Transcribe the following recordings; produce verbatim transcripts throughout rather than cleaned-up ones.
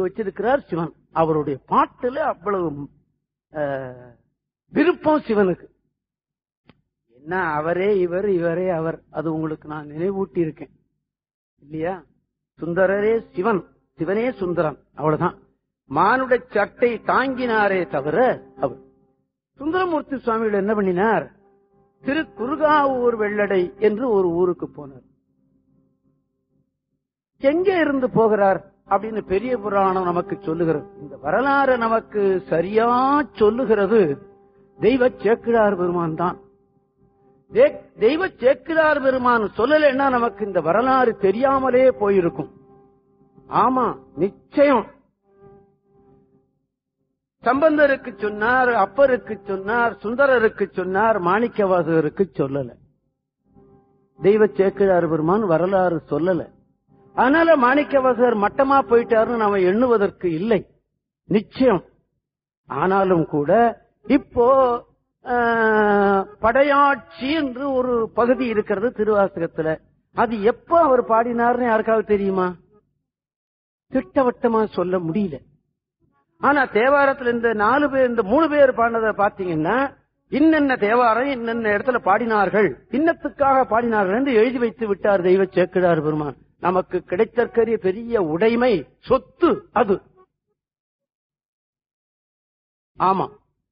வச்சிருக்கிறார் சிவன். அவருடைய பாட்டுல அவ்வளவு விருப்பம் சிவனுக்கு. என்ன அவரே இவர், இவரே அவர், அது உங்களுக்கு நான் நினைவூட்டி இருக்கேன் இல்லையா? சுந்தரரே சிவன், சிவனே சுந்தரன், அவ்வளவுதான். மானுட சட்டை தாங்கினாரே தவிர அவர். சுந்தரமூர்த்தி சுவாமிகள் என்ன பண்ணினார்? திரு குறுகாவூர் வெள்ளடை என்று ஒரு ஊருக்கு போனார். எங்கே இருந்து போகிறார் அப்படின்னு பெரிய புராணம் நமக்கு சொல்லுகிறது. இந்த வரலாறு நமக்கு சரியா சொல்லுகிறது தெய்வ சேக்கிழார் பெருமான் தான். தெய்வ சேக்கிழார் பெருமான் சொல்லலைன்னா நமக்கு இந்த வரலாறு தெரியாமலே போயிருக்கும். ஆமா, நிச்சயம். சம்பந்தருக்கு சொன்னார், அப்பருக்கு சொன்னார், சுந்தரருக்கு சொன்னார், மாணிக்கவாசகருக்கு சொல்லல. தெய்வ சேக்கிழார் பெருமான் வரலாறு சொல்லல. அதனால மாணிக்கவாசகர் மட்டமா போயிட்டாருன்னு நாம எண்ணுவதற்கு இல்லை, நிச்சயம். ஆனாலும் கூட இப்போ படையாட்சி என்று ஒரு பகுதி இருக்கிறது திருவாசகத்துல. அது எப்ப அவர் பாடினார்னு யாருக்காவது தெரியுமா? திட்டவட்டமா சொல்ல முடியல. ஆனா தேவாரத்துல இந்த நாலு பேர், இந்த மூணு பேர் பாடினதை பாத்தீங்கன்னா இன்னென்ன தேவாரம் இன்னென்ன இடத்துல பாடினார்கள், இன்னத்துக்காக பாடினார்கள் என்று எழுதி வைத்து விட்டார் தெய்வ சேக்கிழார் பெருமான். நமக்கு கிடைத்தற்கரிய பெரிய உடைமை, சொத்து அது. ஆமா,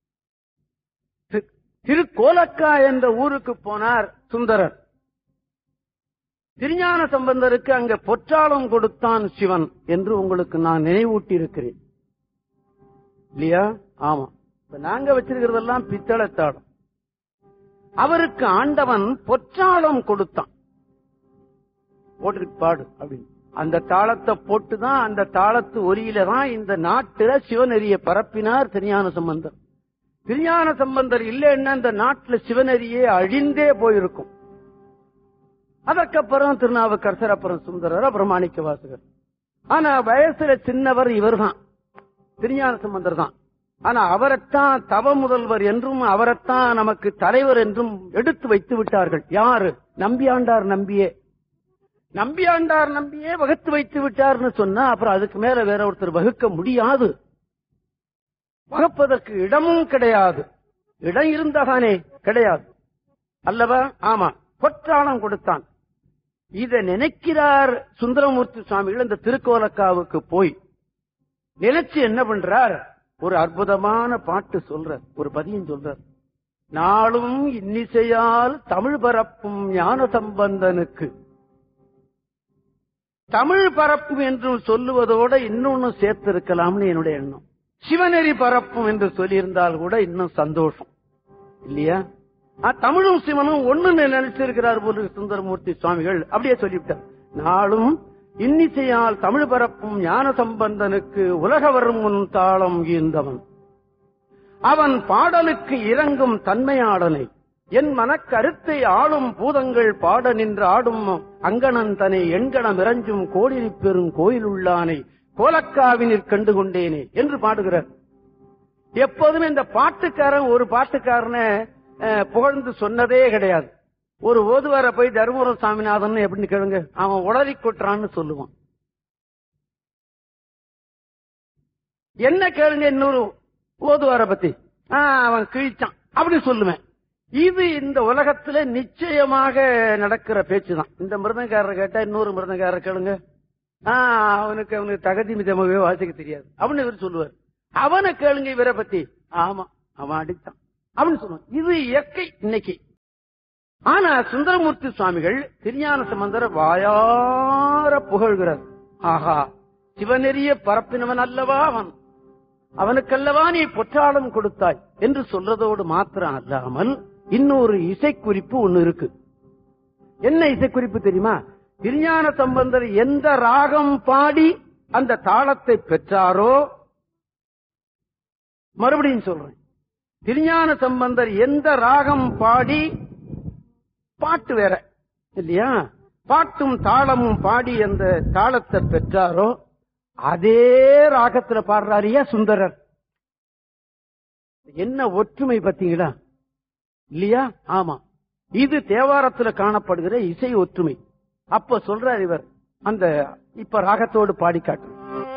திருக்கோலக்கா என்ற ஊருக்கு போனார் சுந்தரர். திருஞான சம்பந்தருக்கு அங்க பொற்றாளம் கொடுத்தான் சிவன் என்று உங்களுக்கு நான் நினைவூட்டி இருக்கிறேன் இல்லையா? ஆமா. இப்ப நாங்க வச்சிருக்கிறதெல்லாம் பித்தளத்தாளம். அவருக்கு ஆண்டவன் பொற்றாளம் கொடுத்தான். போட்டுக்கிட்டு பாடு அப்படின்னு அந்த தாளத்தை போட்டுதான், அந்த தாளத்து ஒலியில தான் இந்த நாட்டுல சிவநெறிய பரப்பினார் திருஞான சம்பந்தர். திருஞான சம்பந்தர் இல்லைன்னா இந்த நாட்டுல சிவநெறியே அழிந்தே போயிருக்கும். அதற்கப்புறம் திருநாவுக்கரசர், அப்புறம் சுந்தரர், அப்புறம் மாணிக்கவாசகர். ஆனா வயசுல சின்னவர் இவர் தான், திருஞான சம்பந்தர் தான். ஆனா அவரைத்தான் தவ முதல்வர் என்றும் அவரைத்தான் நமக்கு தலைவர் என்றும் எடுத்து வைத்து விட்டார்கள். யாரு? நம்பியாண்டார் நம்பியே. நம்பியாண்டார் நம்பியே வகுத்து வைத்து விட்டார்னு சொன்னா அப்புறம் அதுக்கு மேல வேற ஒருத்தர் வகுக்க முடியாது. வகுப்பதற்கு இடமும் கிடையாது. இடம் இருந்தாதானே? கிடையாது அல்லவா? ஆமா, பொற்றாளம் கொடுத்தான். இத நினைக்கிறார் சுந்தரமூர்த்தி சுவாமிகள். இந்த திருக்கோலக்காவுக்கு போய் நினைச்சு என்ன பண்றார்? ஒரு அற்புதமான பாட்டு சொல்றார், ஒரு பதியம் சொல்றார். நாளும் இன்னிசையால் தமிழ் பரப்பும் ஞான சம்பந்தனுக்கு. தமிழ் பரப்பும் என்று சொல்லுவதோட இன்னொன்னு சேர்த்து இருக்கலாம்னு என்னுடைய எண்ணம். சிவநெறி பரப்பும் என்று சொல்லியிருந்தால் கூட இன்னும் சந்தோஷம் இல்லையா? தமிழும் சிவனும் ஒண்ணு நினைச்சிருக்கிறார் போல சுந்தரமூர்த்தி சுவாமிகள். அப்படியே சொல்லிவிட்டார். நாளும் இன்னிசையால் தமிழ் பரப்பும் ஞான சம்பந்தனுக்கு உலக வரும் முன் தாளம் ஈந்தவன், அவன் பாடலுக்கு இறங்கும் தன்மையாடனை, என் மனக்கருத்தை ஆளும் பூதங்கள் பாட நின்று ஆடும் அங்கணன் தனை எண்கணம் இறஞ்சும் கோடிரி பெரும் கோயில் உள்ளானை கோலக்காவினிற் கண்டு கொண்டேனே என்று பாடுகிறார். எப்போதுமே இந்த பாட்டுக்காரன் ஒரு பாட்டுக்காரனை புகழ்ந்து சொன்னதே கிடையாது. ஒரு ஓதுவார போய் தருமபுரம் சாமிநாதன் எப்படின்னு கேளுங்க, அவன் உளறி கொட்டுறான்னு சொல்லுவான். என்ன கேளுங்க இன்னொரு ஓதுவார பத்தி, அவன் கிழிச்சான் அப்படி சொல்லுவேன். இது இந்த உலகத்துல நிச்சயமாக நடக்கிற பேச்சுதான். இந்த மிருதங்காரர் கேட்டா இன்னொரு மிருதங்காரர் கேளுங்க, அவனுக்கு அவனுக்கு தகுதி மிதமாகவே வாசிக்க தெரியாது அப்படின்னு இவர் சொல்லுவார். அவனை கேளுங்க இவரை பத்தி, ஆமா அவன் அடித்தான் அப்படின்னு சொல்லுவான். இது இயற்கை இன்னைக்கு. ஆனா சுந்தரமூர்த்தி சுவாமிகள் திருஞான சம்பந்தர வாயார புகழ்கிறார். ஆஹா, சிவநெறிய பரப்பினவன் அல்லவா அவன், அவனுக்கல்லவா நீ பொற்றாளம் கொடுத்தாய் என்று சொல்றதோடு மாத்திரம் அல்லாமல் இன்னொரு இசைக்குறிப்பு ஒண்ணு இருக்கு. என்ன இசைக்குறிப்பு தெரியுமா? திருஞான சம்பந்தர் எந்த ராகம் பாடி அந்த தாளத்தை பெற்றாரோ, மறுபடியும் சொல்றேன், திருஞான சம்பந்தர் எந்த ராகம் பாடி, பாட்டு வேற இல்லையா, பாட்டும் தாளமும் பாடி அந்த தாளத்தை பெற்றாரோ அதே ராகத்துல பாடுறாரியா சுந்தரர். என்ன ஒற்றுமை பத்தீங்களா இல்லையா? ஆமா, இது தேவாரத்துல காணப்படுகிற இசை ஒற்றுமை. அப்ப சொல்றார் இவர், அந்த இப்ப ராகத்தோடு பாடி காட்டு.